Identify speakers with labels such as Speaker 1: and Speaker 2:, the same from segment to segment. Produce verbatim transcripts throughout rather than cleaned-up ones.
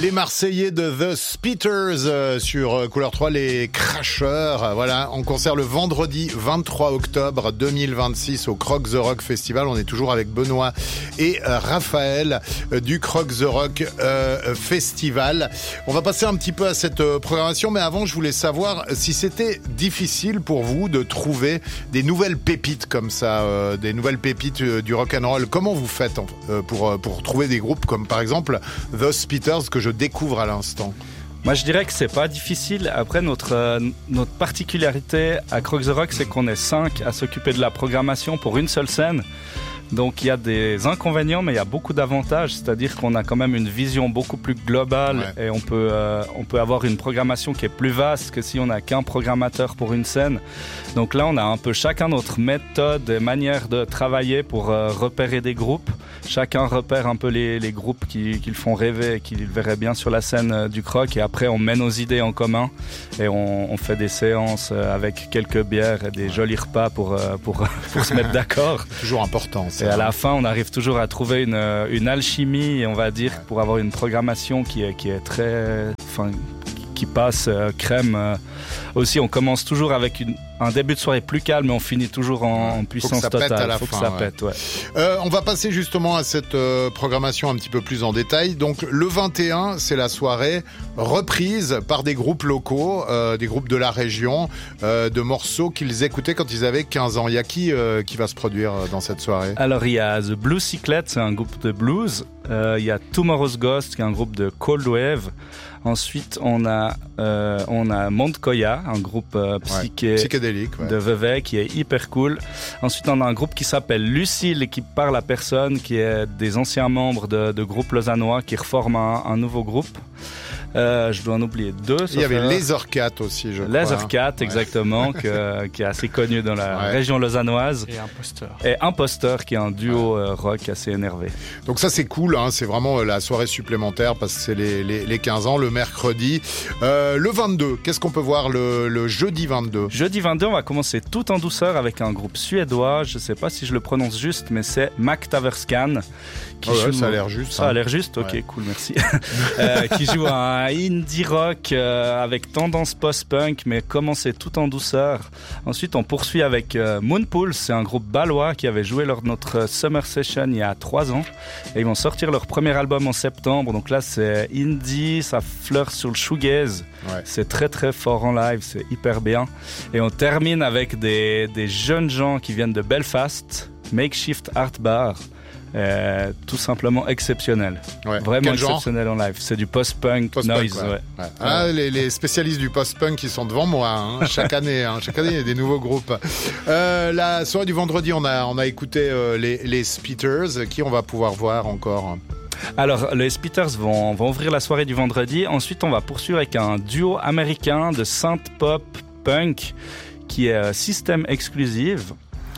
Speaker 1: Les Marseillais de The Spitters euh, sur Couleur trois, les Crashers, euh, voilà, en concert le vendredi vingt-trois octobre deux mille vingt-six au Croc the Rock Festival. On est toujours avec Benoît et euh, Raphaël euh, du Croc the Rock euh, Festival. On va passer un petit peu à cette euh, programmation, mais avant, je voulais savoir si c'était difficile pour vous de trouver des nouvelles pépites comme ça, euh, des nouvelles pépites euh, du rock'n'roll. Comment vous faites euh, pour, euh, pour trouver des groupes comme par exemple The Spitters que je découvre à l'instant?
Speaker 2: Moi, je dirais que c'est pas difficile. Après, notre, euh, notre particularité à Croc the Rock, c'est qu'on est cinq à s'occuper de la programmation pour une seule scène. Donc, il y a des inconvénients, mais il y a beaucoup d'avantages. C'est-à-dire qu'on a quand même une vision beaucoup plus globale ouais. et on peut, euh, on peut avoir une programmation qui est plus vaste que si on n'a qu'un programmateur pour une scène. Donc là, on a un peu chacun notre méthode et manière de travailler pour euh, repérer des groupes. Chacun repère un peu les, les groupes qui, qui le font rêver et qui le verraient bien sur la scène euh, du Croc. Et après, on met nos idées en commun et on, on fait des séances euh, avec quelques bières et des jolis repas pour, euh, pour, pour se mettre d'accord.
Speaker 1: C'est toujours important.
Speaker 2: Et à la fin, on arrive toujours à trouver une, une alchimie, on va dire, ouais. pour avoir une programmation qui est, qui est très, enfin, qui passe euh, crème. Euh. Aussi, on commence toujours avec une, un début de soirée plus calme, mais on finit toujours en, en puissance
Speaker 1: Faut que ça
Speaker 2: totale.
Speaker 1: Pète à la
Speaker 2: Faut
Speaker 1: fin,
Speaker 2: que ça
Speaker 1: ouais.
Speaker 2: pète, ouais.
Speaker 1: Euh, on va passer justement à cette euh, programmation un petit peu plus en détail. Donc, le vingt et un, c'est la soirée reprise par des groupes locaux, euh, des groupes de la région, euh, de morceaux qu'ils écoutaient quand ils avaient quinze ans. Il y a qui euh, qui va se produire dans cette soirée?
Speaker 2: Alors, il y a The Blue Cyclet, c'est un groupe de blues. Euh, il y a Tomorrow's Ghost, qui est un groupe de cold wave. Ensuite, on a euh, on a Montkoya, un groupe euh, psyché
Speaker 1: ouais, psychédélique ouais.
Speaker 2: de Vevey qui est hyper cool. Ensuite, on a un groupe qui s'appelle Lucille et qui parle à personne, qui est des anciens membres de, de groupes lausannois qui reforment un, un nouveau groupe. Euh, je dois en oublier deux.
Speaker 1: Il y avait Lasercat aussi, je crois.
Speaker 2: Lasercat, exactement, ouais. que, qui est assez connu dans la ouais. région lausannoise.
Speaker 3: Et Imposteur.
Speaker 2: Et Imposteur, qui est un duo ouais. euh, rock assez énervé.
Speaker 1: Donc ça, c'est cool, hein, c'est vraiment la soirée supplémentaire parce que c'est les, les, les quinze ans, le mercredi. Euh, le vingt-deux, qu'est-ce qu'on peut voir le, le jeudi vingt-deux?
Speaker 2: Jeudi vingt-deux, on va commencer tout en douceur avec un groupe suédois. Je ne sais pas si je le prononce juste, mais c'est Mac Taverskan.
Speaker 1: Qui oh ouais, joue... Ça a l'air juste.
Speaker 2: Ça
Speaker 1: hein.
Speaker 2: a l'air juste, ok,
Speaker 1: ouais.
Speaker 2: cool, merci. euh, qui joue un indie rock euh, avec tendance post-punk, mais commencé tout en douceur. Ensuite, on poursuit avec euh, Moonpulse, c'est un groupe balois qui avait joué lors de notre Summer Session il y a trois ans. Et ils vont sortir leur premier album en septembre. Donc là, c'est indie, ça flirte sur le shoegaze. Ouais. C'est très très fort en live, c'est hyper bien. Et on termine avec des, des jeunes gens qui viennent de Belfast, Makeshift Art Bar. Euh, tout simplement exceptionnel, ouais. vraiment
Speaker 1: Quel
Speaker 2: exceptionnel genre? En live. C'est du post-punk, post-punk noise. Ouais.
Speaker 1: Ouais. Ouais. Ah, les, les spécialistes du post-punk qui sont devant moi hein, chaque année. Hein, chaque année, il y a des nouveaux groupes. Euh, la soirée du vendredi, on a on a écouté euh, les les Spitters. Qui on va pouvoir voir encore?
Speaker 2: Alors, les Spitters vont, vont ouvrir la soirée du vendredi. Ensuite, on va poursuivre avec un duo américain de synth pop punk qui est euh, System Exclusive.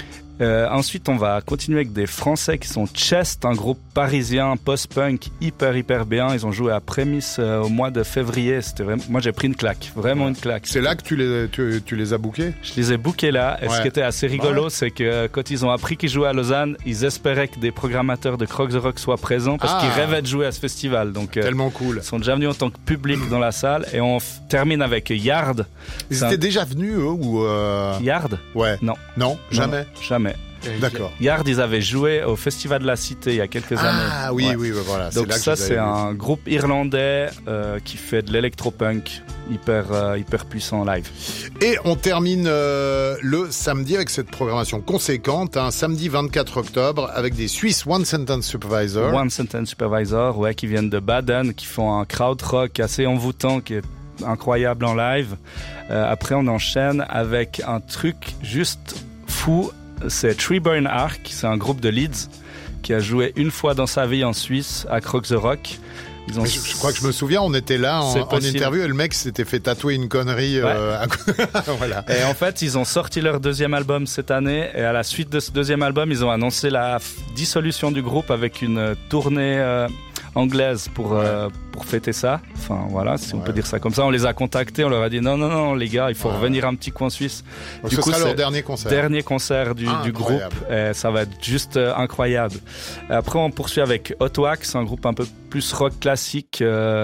Speaker 2: Euh, ensuite, on va continuer avec des Français qui sont Chest, un groupe parisien post-punk hyper hyper bien. Ils ont joué à Prémisse euh, au mois de février. C'était vraiment... Moi, j'ai pris une claque, vraiment une claque.
Speaker 1: C'est là que tu les tu, tu les as bookés?
Speaker 2: Je les ai bookés là. Et ouais. ce qui était assez rigolo, ouais. c'est que quand ils ont appris qu'ils jouaient à Lausanne, ils espéraient que des programmateurs de Croc the Rock soient présents parce ah. qu'ils rêvaient de jouer à ce festival. Donc,
Speaker 1: tellement
Speaker 2: euh,
Speaker 1: cool.
Speaker 2: Ils sont déjà venus en tant que public dans la salle et on f- termine avec Yard.
Speaker 1: Ils étaient un... déjà venus eux ou euh...
Speaker 2: Yard?
Speaker 1: Ouais.
Speaker 2: Non.
Speaker 1: Non, jamais.
Speaker 2: Non, jamais.
Speaker 1: D'accord.
Speaker 2: Yard, ils avaient joué au Festival de la Cité il y a quelques
Speaker 1: ah,
Speaker 2: années.
Speaker 1: Ah oui, ouais. oui, voilà.
Speaker 2: Donc
Speaker 1: c'est là
Speaker 2: ça,
Speaker 1: que
Speaker 2: c'est
Speaker 1: vu.
Speaker 2: un groupe irlandais euh, qui fait de l'électropunk hyper, euh, hyper puissant en live.
Speaker 1: Et on termine euh, le samedi avec cette programmation conséquente, un hein, samedi vingt-quatre octobre avec des Suisses One Sentence Supervisor.
Speaker 2: One Sentence Supervisor, ouais, qui viennent de Baden, qui font un crowd rock assez envoûtant, qui est incroyable en live. Euh, après, on enchaîne avec un truc juste fou. C'est Treeburn Arc, c'est un groupe de Leeds qui a joué une fois dans sa vie en Suisse à Croc the Rock.
Speaker 1: Ils ont... je, je crois que je me souviens, on était là en, en interview et le mec s'était fait tatouer une connerie. Ouais. Euh, à... voilà.
Speaker 2: Et en fait, ils ont sorti leur deuxième album cette année et à la suite de ce deuxième album, ils ont annoncé la dissolution du groupe avec une tournée euh, anglaise pour, ouais. euh, pour fêter ça. Enfin voilà, si on ouais. peut dire ça comme ça. On les a contactés, on leur a dit non, non, non, les gars, il faut ouais. revenir un petit coin suisse.
Speaker 1: Donc du ce coup, sera leur dernier concert.
Speaker 2: Dernier concert du, ah, du groupe. Et ça va être juste euh, incroyable. Et après, on poursuit avec Hot Wax, un groupe un peu plus rock classique. Euh,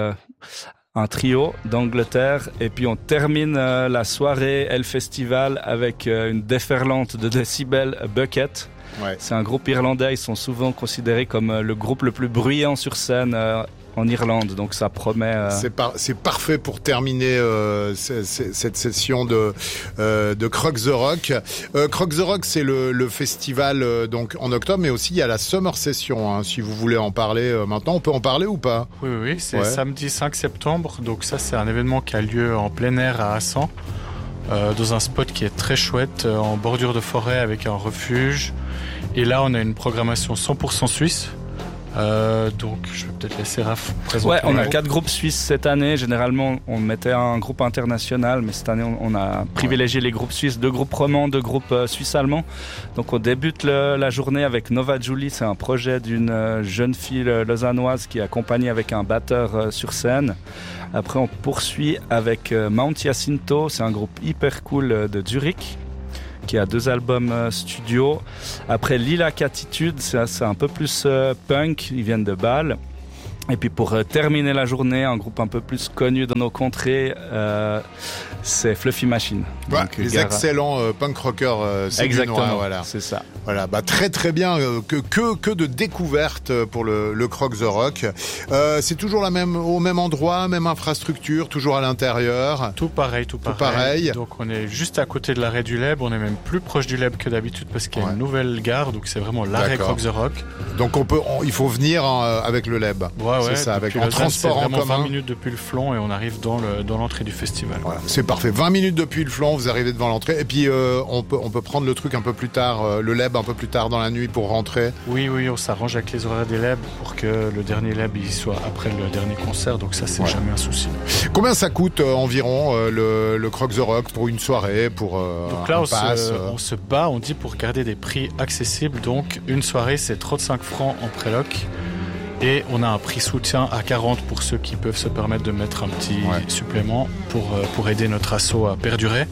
Speaker 2: un trio d'Angleterre, et puis on termine euh, la soirée El Festival avec euh, une déferlante de décibels, Bucket.
Speaker 1: Ouais.
Speaker 2: C'est un groupe irlandais, ils sont souvent considérés comme euh, le groupe le plus bruyant sur scène euh, en Irlande, donc ça promet... Euh...
Speaker 1: C'est, par, c'est parfait pour terminer euh, c- c- cette session de, euh, de Croc the Rock. Euh, Croc the Rock, c'est le, le festival euh, donc en octobre, mais aussi il y a la Summer Session. Hein, si vous voulez en parler euh, maintenant, on peut en parler ou pas?
Speaker 3: Oui, oui, oui, c'est
Speaker 1: ouais.
Speaker 3: samedi cinq septembre, donc ça c'est un événement qui a lieu en plein air à Hassan, euh, dans un spot qui est très chouette, euh, en bordure de forêt avec un refuge. Et là, on a une programmation cent pour cent suisse. Euh, donc, je vais peut-être laisser Raph présenter.
Speaker 2: Ouais, on a quatre groupes suisses cette année. Généralement, on mettait un groupe international, mais cette année, on a privilégié les groupes suisses, deux groupes romans, deux groupes euh, suisses-allemands. Donc, on débute le, la journée avec Nova Julie. C'est un projet d'une euh, jeune fille euh, lausannoise qui est accompagnée avec un batteur euh, sur scène. Après, on poursuit avec euh, Mount Jacinto. C'est un groupe hyper cool euh, de Zurich, qui a deux albums euh, studio. Après Lila Catitude, c'est, c'est un peu plus euh, punk, ils viennent de Bâle. Et puis pour euh, terminer la journée, un groupe un peu plus connu dans nos contrées, euh, c'est Fluffy Machine.
Speaker 1: Ouais,
Speaker 2: Donc,
Speaker 1: les
Speaker 2: Gara...
Speaker 1: excellents euh, punk rockers euh,
Speaker 2: Exactement,
Speaker 1: sédunois, voilà.
Speaker 2: C'est ça.
Speaker 1: Voilà, bah très très bien, euh, que que que de découvertes pour le le Croc the Rock. Euh, c'est toujours la même au même endroit, même infrastructure, toujours à l'intérieur.
Speaker 3: Tout pareil, tout pareil.
Speaker 1: Tout pareil.
Speaker 3: Donc on est juste à côté de l'arrêt du Leb, on est même plus proche du Leb que d'habitude parce qu'il y a
Speaker 1: Ouais.
Speaker 3: une nouvelle gare, donc c'est vraiment l'arrêt
Speaker 1: D'accord.
Speaker 3: Croc the Rock.
Speaker 1: Donc on peut, on, il faut venir euh, avec le Leb.
Speaker 3: Ouais, ouais.
Speaker 1: C'est ça, avec
Speaker 3: depuis
Speaker 1: en
Speaker 3: Lausanne,
Speaker 1: transport
Speaker 3: c'est
Speaker 1: en
Speaker 3: vraiment
Speaker 1: commun.
Speaker 3: vingt minutes depuis le Flon et on arrive dans le dans l'entrée du festival.
Speaker 1: Voilà, c'est parfait. vingt minutes depuis le flanc, vous arrivez devant l'entrée. Et puis euh, on peut on peut prendre le truc un peu plus tard, euh, le Leb un peu plus tard dans la nuit pour rentrer.
Speaker 3: Oui, oui, on s'arrange avec les horaires des Leb pour que le dernier Leb il soit après le dernier concert, donc ça c'est
Speaker 1: Ouais.
Speaker 3: jamais un souci.
Speaker 1: Combien ça coûte euh, environ euh, le, le Croc the Rock pour une soirée, pour euh,
Speaker 3: Donc là
Speaker 1: un
Speaker 3: on
Speaker 1: pass
Speaker 3: se,
Speaker 1: euh,
Speaker 3: on se bat, on dit pour garder des prix accessibles, donc une soirée c'est trente-cinq francs en préloc. Et on a un prix soutien à quarante pour ceux qui peuvent se permettre de mettre un petit
Speaker 1: Ouais.
Speaker 3: supplément pour, euh, pour aider notre assaut à perdurer.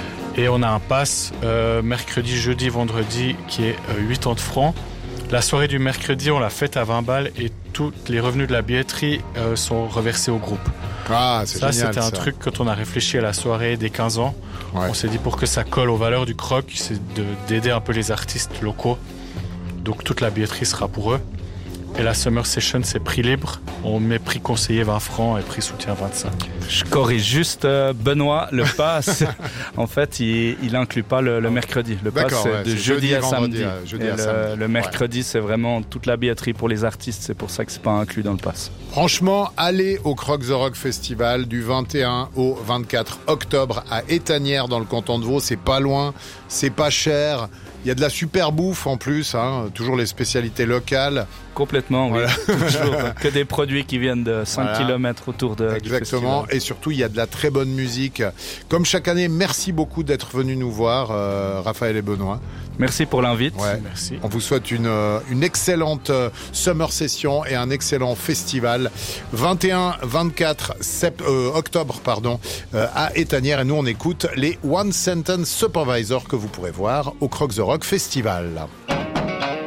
Speaker 3: Et on a un pass euh, mercredi, jeudi, vendredi qui est euh, quatre-vingts francs. La soirée du mercredi, on l'a faite à vingt balles et tous les revenus de la billetterie euh, sont reversés au groupe.
Speaker 1: Ah, c'est
Speaker 3: Ça,
Speaker 1: génial.
Speaker 3: c'était un
Speaker 1: ça.
Speaker 3: truc quand on a réfléchi à la soirée des quinze ans.
Speaker 1: Ouais.
Speaker 3: On s'est dit pour que ça colle aux valeurs du croc, c'est de, d'aider un peu les artistes locaux. Donc toute la billetterie sera pour eux. Et la Summer Session, c'est prix libre. On met prix conseillé vingt francs et prix soutien vingt-cinq.
Speaker 2: Je corrige juste euh, Benoît, le pass, en fait, il, il inclut pas le, le mercredi. Le pass,
Speaker 1: D'accord,
Speaker 2: c'est
Speaker 1: ouais,
Speaker 2: de
Speaker 1: c'est
Speaker 2: jeudi,
Speaker 1: jeudi,
Speaker 2: à
Speaker 1: vendredi,
Speaker 2: samedi.
Speaker 1: à- jeudi
Speaker 2: Et
Speaker 1: à
Speaker 2: le,
Speaker 1: samedi.
Speaker 2: le mercredi, c'est vraiment toute la billetterie pour les artistes. C'est pour ça que c'est pas inclus dans le pass.
Speaker 1: Franchement, allez au Croc the Rock Festival du vingt et un au vingt-quatre octobre à Étanières dans le canton de Vaud. C'est pas loin, c'est pas cher. Il y a de la super bouffe en plus, hein, toujours les spécialités locales.
Speaker 2: Complètement, oui.
Speaker 1: Voilà.
Speaker 2: Toujours que des produits qui viennent de cinq
Speaker 1: Voilà.
Speaker 2: kilomètres autour de
Speaker 1: Exactement.
Speaker 2: du festival.
Speaker 1: Et surtout, il y a de la très bonne musique. Comme chaque année, merci beaucoup d'être venus nous voir, euh, Raphaël et Benoît.
Speaker 2: Merci pour l'invite.
Speaker 1: Ouais.
Speaker 3: Merci.
Speaker 1: On vous souhaite une, euh, une excellente euh, summer session et un excellent festival. vingt et un vingt-quatre sept, euh, octobre pardon, euh, à Étanières. Et nous, on écoute les One Sentence Supervisor que vous pourrez voir au Croc the Rock Festival.